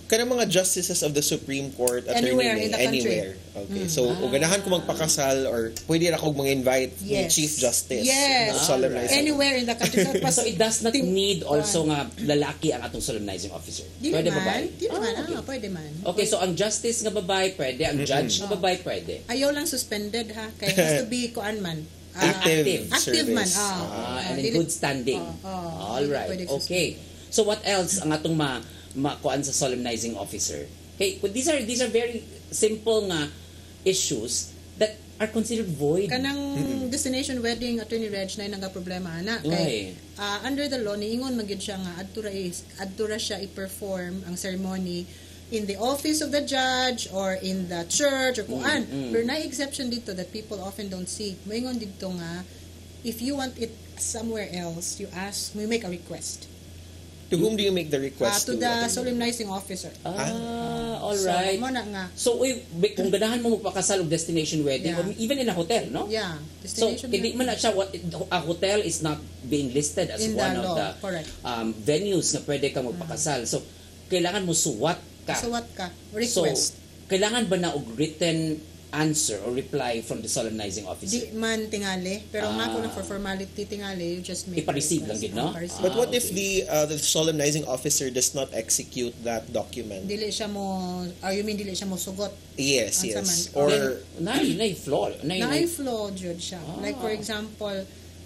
Kanang mga justices of the Supreme Court, attorney Anywhere in the country. anywhere. Okay. So, ganahan ko magpakasal or pwede na akong mag-invite ni Yes. Chief Justice. Yes. Solemnizing. Anywhere in the country. So it does not need also nga lalaki ang atong solemnizing officer. Di Pwede naman. babae. Di naman. Okay. Pwede man. Okay, so ang justice nga babae pwede, ang judge nga babae pwede. Ayaw lang suspended ha. Kaya has to be kuan man. Active Active man. service. And in good standing. All right. Pwede Okay. So what else ang atong makuan sa solemnizing officer? Okay, well, these are very simple nga issues that are considered void. Kanang destination wedding, Attorney Reg, na nga problema ana. Kay under the law niingon man gyud siya nga adtura siya i-perform ang ceremony in the office of the judge or in the church or kuan. Pero na exception dito that people often don't see. Moingon dito nga if you want it somewhere else, you make a request. To whom do you make the request To the solemnizing officer. All right. So, mo na nga. So, kung ganahan mo magpakasal og destination wedding, or even in a hotel, no? Yeah. So, Destination hindi man na siya, a hotel is not being listed as in one the of law. the Correct. venues na pwede kang magpakasal. So, kailangan mo suwat ka. Suwat ka. Request. So, kailangan ba na og written answer or reply from the solemnizing officer? Di man tingali, pero nga ko na for formality tingali, you just make Ipa-receive lang yun, no? But what if the solemnizing officer does not execute that document? Dili siya mo, you mean dili siya mo sugot? Yes, Ang yes. saman. Or Nay flaw. Na-flaw jud siya. Like for example,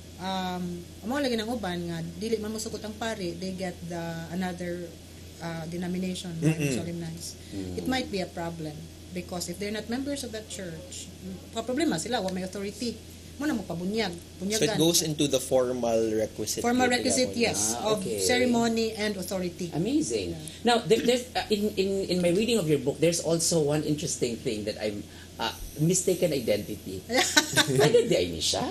amo lagi ng uban nga dili man mo sugot ang pari, they get another denomination solemnize. It might be a problem. Because if they're not members of that church, problema sila, may authority. Muna mo pabunyag. so it goes into the formal requisite. Formal requisite, yes, of ceremony and authority. Amazing. Now, there's in my reading of your book, there's also one interesting thing that I'm mistaken identity. Pwede di ay ni siya?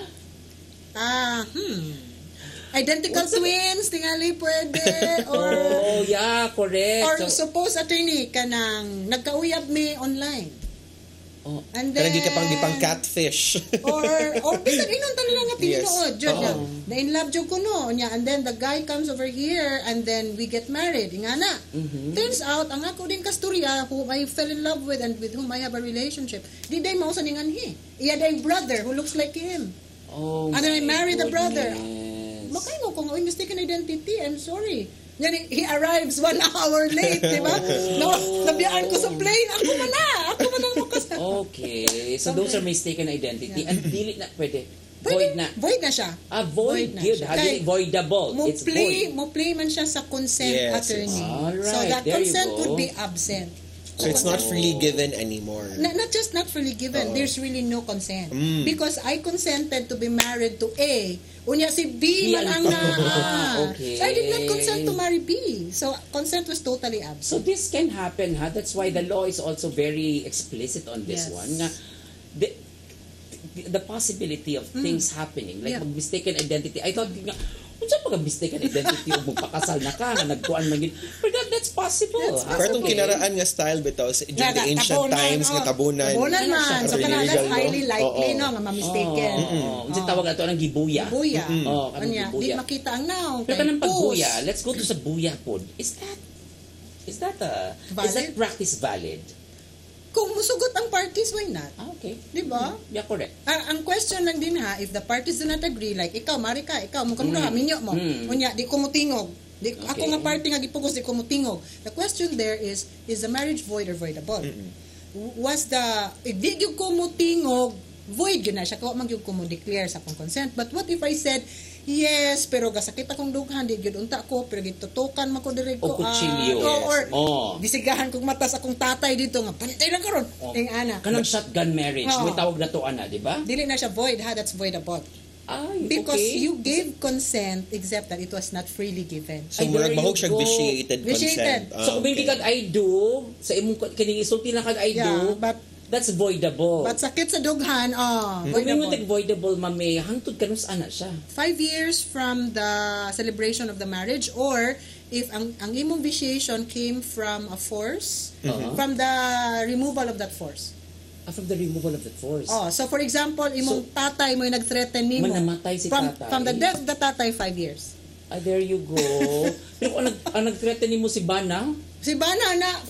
Identical twins, tingali pwede. Or, yeah, correct. Or suppose, attorney, kanang nagkauyab me online. And then, kanang gipang catfish. or bisan inon tanila nga pininood. Yes. Na in love jud ko no. And then the guy comes over here and then we get married. Ingana. Turns out, ang ako din kasturya who I fell in love with and with whom I have a relationship, di day mao sa ninganhi. Iya day brother who looks like him. And then I married the brother. Makay mo kung mistaken identity, I'm sorry. Yan, he arrives 1 hour late, di ba? No, nabiyaan ko sa plane. Ako man ang makasal. Okay. So those are mistaken identity. And dili na pwede. Void na. Void na siya. Void. Good. How do you voidable? It's void. Mo play man siya sa consent attorney. Alright, So that there you consent go. could be absent. So it's not freely given anymore. Not just not freely given. There's really no consent. Because I consented to be married to A. Unya si B man ang okay. So I did not consent to marry B. So consent was totally absent. So this can happen, ha? That's why the law is also very explicit on this one. Nga, the possibility of things happening, like mistaken identity. I thought nga, unsa pag mistaken identity o magpakasal na ka, nga nagkuan man gid. But that's possible. Pero itong kinaraan nga style bitaw during the ancient times nga tabunan. Tabunan man. So kana that's highly likely no nga ma-mistaken. Unsa tawag ato ng gibuya? Buya. Kanang Anya, di gibuya. makita ang now. Pero kanang pagbuya, let's go to sa buya pod. Is that practice valid? Kung musugot ang parties, why not? Okay. Di ba? Yeah, correct. Ang question lang din ha, if the parties do not agree, like ikaw, Marika, ikaw, mukha minyo mo. Unya, di ko mutingog. Ako nga party nga gipugos, di ko mutingog. The question there is the marriage void or voidable? Was di gyud ko mutingog, void yun na siya. Kaya magyug ko mo declare sa akong consent. But what if I said, yes, pero gasakit akong dughan, di gyud unta ko, pero gitutukan man ko diri ko. O kutsilyo. Or bisigahan kong mata sa akong tatay dito nga, pantay lang karon. Ting ana. Kanang shotgun marriage, may tawag na to ana, di ba? Dili na siya void ha, that's voidable. Because you gave consent except that it was not freely given. So murag mahog siya vitiated consent. So kung hindi kag I do, sa imong kining isulti na kag I do, but that's voidable. But sakit sa dughan, Kung yung voidable, mami, hangtod ka nus ana siya. 5 years from the celebration of the marriage, or if ang imong vitiation came from a force, from the removal of that force. From the removal of that force. So for example, imong tatay mo yung nag-threaten nimo. Manamatay si tatay. From the death of the tatay, 5 years. There you go. Pero ang nag-threaten nimo si Bana? Si Bana na